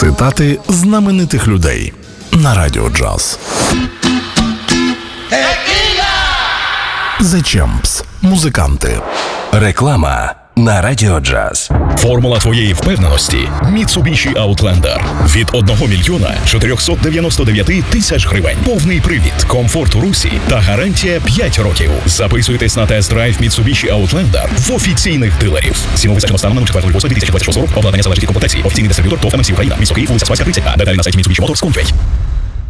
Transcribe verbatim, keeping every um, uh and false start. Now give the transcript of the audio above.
Цитати знаменитих людей на Радіо Джаз. The Champs. Музиканти. Реклама на Радіо Джаз. Формула твоєї впевненості – Mitsubishi Outlander. Від одного мільйона чотирьохсот дев'яносто дев'ять тисяч гривень. Повний привід, комфорт у русі та гарантія п'ять років. Записуйтесь на тест-драйв Mitsubishi Outlander в офіційних дилерів. Ціну визначено станом на четвертого лютого дві тисячі двадцять шостого року. Обладнання залежить від комплектації. Офіційний дистриб'ютор ТОВ ем ес Україна. Місто Київ, вулиця Спаська, тридцять. Деталі на сайті Mitsubishi Motors точка ком.